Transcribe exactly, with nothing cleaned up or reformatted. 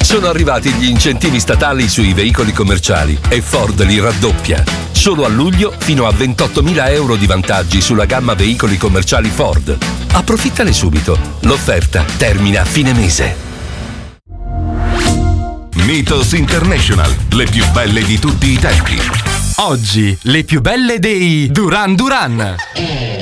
Sono arrivati gli incentivi statali sui veicoli commerciali e Ford li raddoppia. Solo a luglio fino a ventottomila euro di vantaggi sulla gamma veicoli commerciali Ford. Approfittane subito. L'offerta termina a fine mese. Mythos International, le più belle di tutti i tempi. Oggi le più belle dei Duran Duran.